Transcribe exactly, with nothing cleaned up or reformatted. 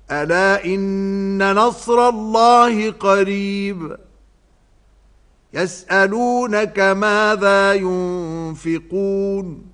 ألا إن نصر الله قريب يسألونك ماذا ينفقون